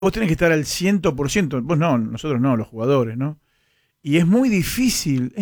vos tenés que estar al 100%, vos no, nosotros no, los jugadores, ¿no? Y es muy difícil,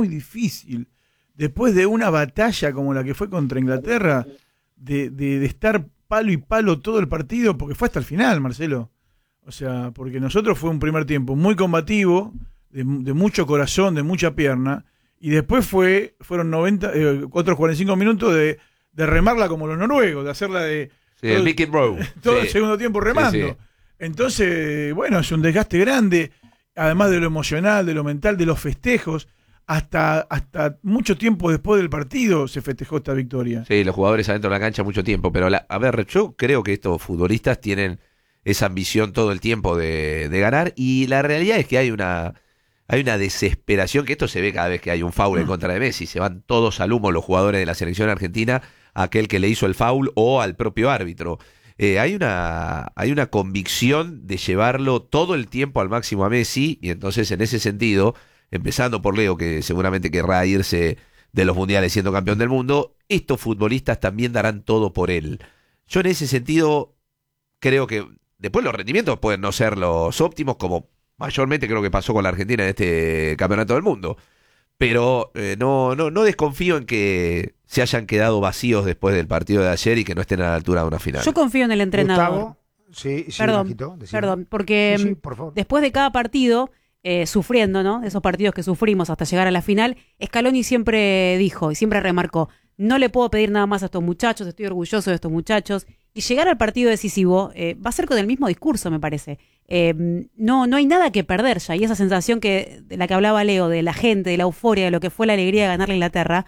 después de una batalla como la que fue contra Inglaterra, de estar palo y palo todo el partido, porque fue hasta el final, Marcelo. O sea, porque nosotros fue un primer tiempo muy combativo, de mucho corazón, de mucha pierna, y después fueron otros 45 minutos de remarla como los noruegos, de hacerla de... Sí, el Mickey Row. Todo el segundo tiempo remando. Sí, sí. Entonces, bueno, es un desgaste grande, además de lo emocional, de lo mental, de los festejos. Hasta mucho tiempo después del partido se festejó esta victoria. Sí, los jugadores adentro de la cancha mucho tiempo. Pero, a ver, yo creo que estos futbolistas tienen esa ambición todo el tiempo de ganar. Y la realidad es que hay una desesperación, que esto se ve cada vez que hay un foul en contra de Messi. Se van todos al humo los jugadores de la selección argentina, a aquel que le hizo el foul o al propio árbitro. Hay una convicción de llevarlo todo el tiempo al máximo a Messi, y entonces en ese sentido, empezando por Leo, que seguramente querrá irse de los mundiales siendo campeón del mundo, estos futbolistas también darán todo por él. Yo en ese sentido creo que después los rendimientos pueden no ser los óptimos, como mayormente creo que pasó con la Argentina en este campeonato del mundo, pero no desconfío en que se hayan quedado vacíos después del partido de ayer y que no estén a la altura de una final. Yo confío en el entrenador. Gustavo, sí, Perdón, porque sí, por favor. Después de cada partido, sufriendo, ¿no? Esos partidos que sufrimos hasta llegar a la final, Scaloni siempre dijo y siempre remarcó: no le puedo pedir nada más a estos muchachos, estoy orgulloso de estos muchachos. Y llegar al partido decisivo va a ser con el mismo discurso, me parece. No hay nada que perder ya. Y esa sensación de la que hablaba Leo, de la gente, de la euforia, de lo que fue la alegría de ganarle a Inglaterra,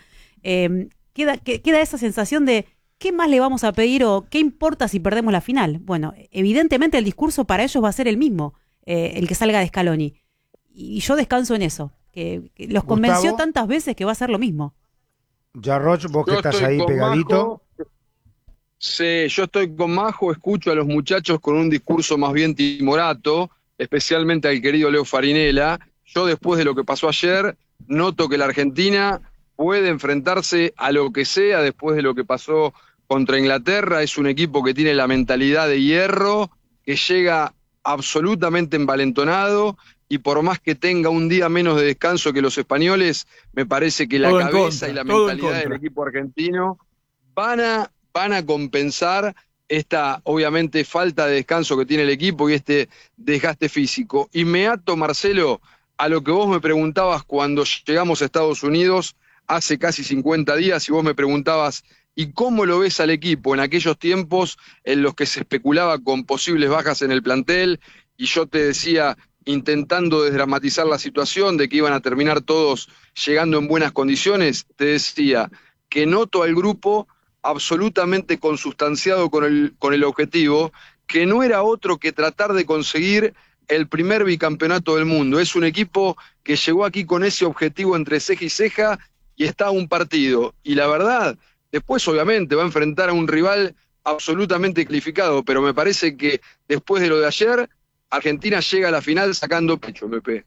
queda esa sensación de ¿qué más le vamos a pedir o qué importa si perdemos la final? Bueno, evidentemente el discurso para ellos va a ser el mismo, el que salga de Scaloni. Y yo descanso en eso, que los convenció tantas veces que va a ser lo mismo. Ya, Roch, vos que estás ahí pegadito. Sí, yo estoy con Majo, escucho a los muchachos con un discurso más bien timorato, especialmente al querido Leo Farinella. Yo, después de lo que pasó ayer, noto que la Argentina puede enfrentarse a lo que sea después de lo que pasó contra Inglaterra. Es un equipo que tiene la mentalidad de hierro, que llega absolutamente envalentonado, y por más que tenga un día menos de descanso que los españoles, me parece que la cabeza y la mentalidad del equipo argentino van a compensar esta, obviamente, falta de descanso que tiene el equipo y este desgaste físico. Y me ato, Marcelo, a lo que vos me preguntabas cuando llegamos a Estados Unidos hace casi 50 días, y vos me preguntabas: ¿y cómo lo ves al equipo en aquellos tiempos en los que se especulaba con posibles bajas en el plantel? Y yo te decía, intentando desdramatizar la situación de que iban a terminar todos llegando en buenas condiciones, te decía que noto al grupo absolutamente consustanciado con el objetivo, que no era otro que tratar de conseguir el primer bicampeonato del mundo. Es un equipo que llegó aquí con ese objetivo entre ceja y ceja, y está a un partido. Y la verdad, después obviamente va a enfrentar a un rival absolutamente calificado, pero me parece que después de lo de ayer, Argentina llega a la final sacando pecho, Pepe.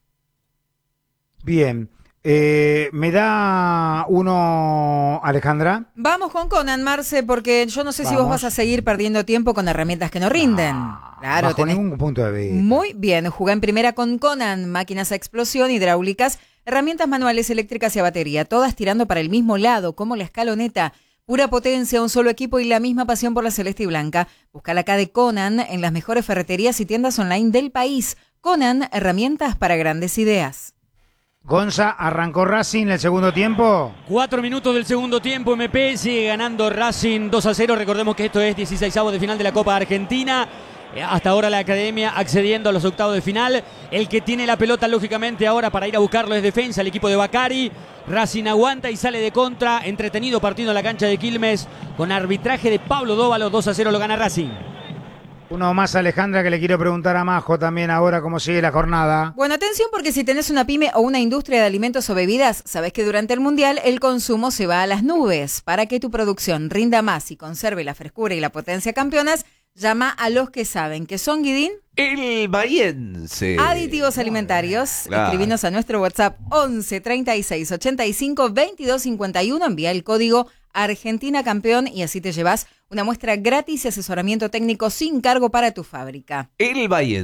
Bien. ¿Me da uno, Alejandra? Vamos con Conan, Marce, porque yo no sé si vos vas a seguir perdiendo tiempo con herramientas que no rinden. Claro, bajo ningún punto de vista. Muy bien, jugá en primera con Conan, máquinas a explosión, hidráulicas, herramientas manuales, eléctricas y a batería, todas tirando para el mismo lado, como la escaloneta. Pura potencia, un solo equipo y la misma pasión por la celeste y blanca. Búscala acá de Conan en las mejores ferreterías y tiendas online del país. Conan, herramientas para grandes ideas. Gonza, ¿arrancó Racing el segundo tiempo? 4 minutos del segundo tiempo, MP sigue ganando Racing 2-0. Recordemos que esto es 16avos de final de la Copa Argentina. Hasta ahora la Academia accediendo a los octavos de final. El que tiene la pelota, lógicamente, ahora para ir a buscarlo es defensa, el equipo de Bacari. Racing aguanta y sale de contra. Entretenido partido en la cancha de Quilmes con arbitraje de Pablo Dóvalo. 2-0 lo gana Racing. Uno más, Alejandra, que le quiero preguntar a Majo también ahora cómo sigue la jornada. Bueno, atención, porque si tenés una pyme o una industria de alimentos o bebidas, sabés que durante el Mundial el consumo se va a las nubes. Para que tu producción rinda más y conserve la frescura y la potencia campeonas, llama a los que saben, que son, Guidín, el Bahiense. Aditivos Alimentarios. Claro. Escribinos a nuestro WhatsApp 11 36 85 22 51. Envía el código Argentina campeón, y así te llevas una muestra gratis y asesoramiento técnico sin cargo para tu fábrica. El Bahía